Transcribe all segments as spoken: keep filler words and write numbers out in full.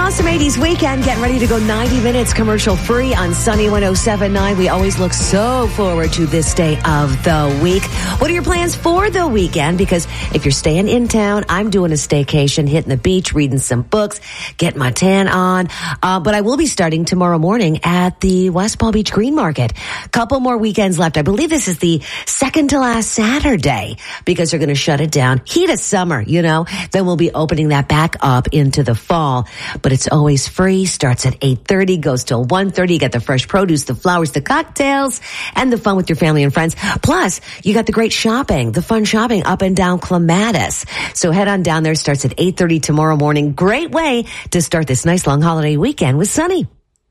awesome eighties weekend. Get ready to go ninety minutes commercial free on Sunny one oh seven point nine. We always look so forward to this day of the week. What are your plans for the weekend? Because if you're staying in town, I'm doing a staycation, hitting the beach, reading some books, getting my tan on. Uh, but I will be starting tomorrow morning at the West Palm Beach Green Market. Couple more weekends left. I believe this is the second to last Saturday because they're going to shut it down. Heat of summer, you know. Then we'll be opening that back up into the fall. But it's always free. Starts at eight thirty, goes till one thirty. You get the fresh produce, the flowers, the cocktails, and the fun with your family and friends. Plus, you got the great shopping, the fun shopping up and down Clematis. So head on down there. Starts at eight thirty tomorrow morning. Great way to start this nice long holiday weekend with Sunny.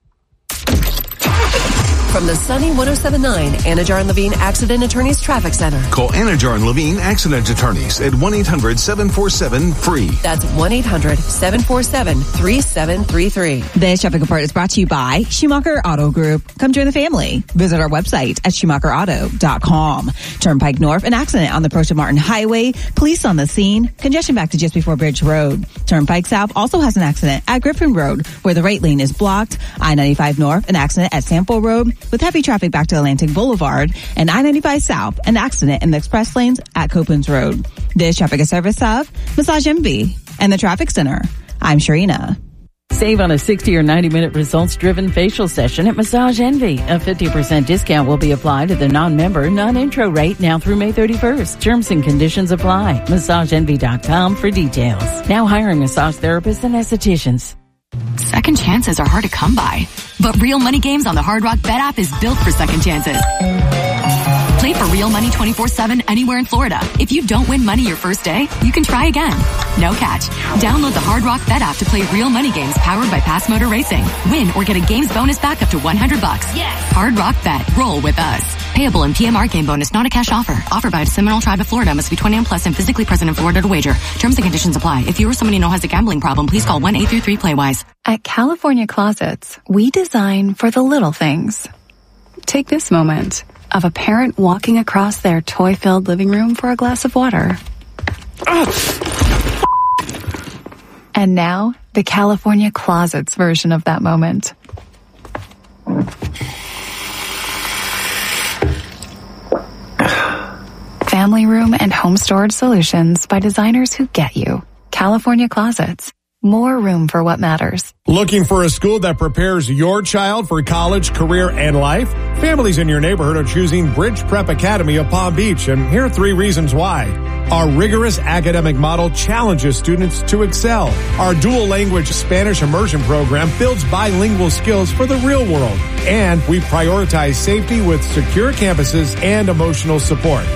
From the Sunny one oh seven point nine Anajar and Levine Accident Attorneys Traffic Center. Call Anajar and Levine Accident Attorneys at one eight hundred seven four seven free. That's one eight hundred seven four seven three seven three three. This traffic report is brought to you by Schumacher Auto Group. Come join the family. Visit our website at schumacher auto dot com. Turnpike North, an accident on the approach to Martin Highway. Police on the scene. Congestion back to just before Bridge Road. Turnpike South also has an accident at Griffin Road where the right lane is blocked. I ninety-five North, an accident at Sample Road with heavy traffic back to Atlantic Boulevard, and I ninety-five South, an accident in the express lanes at Copeland's Road. This traffic is service of Massage Envy and the Traffic Center. I'm Sharina. Save on a sixty or ninety minute results-driven facial session at Massage Envy. A fifty percent discount will be applied to the non-member, non-intro rate now through May thirty-first. Terms and conditions apply. massage envy dot com for details. Now hiring massage therapists and estheticians. Second chances are hard to come by, but Real Money Games on the Hard Rock Bet app is built for second chances. Play for real money twenty-four seven anywhere in Florida. If you don't win money your first day, you can try again. No catch. Download the Hard Rock Bet app to play Real Money Games powered by Pass Motor Racing. Win or get a games bonus back up to one hundred bucks. Yes. Hard Rock Bet. Roll with us. Payable in P M R game bonus, not a cash offer. Offered by the Seminole Tribe of Florida. Must be twenty-one plus and physically present in Florida to wager. Terms and conditions apply. If you or somebody you know has a gambling problem, please call one eight three three play wise. At California Closets, we design for the little things. Take this moment of a parent walking across their toy-filled living room for a glass of water. And now, the California Closets version of that moment. Family room and home storage solutions by designers who get you. California Closets. More room for what matters. Looking for a school that prepares your child for college, career, and life? Families in your neighborhood are choosing Bridge Prep Academy of Palm Beach, and here are three reasons why. Our rigorous academic model challenges students to excel. Our dual language Spanish immersion program builds bilingual skills for the real world. And we prioritize safety with secure campuses and emotional support.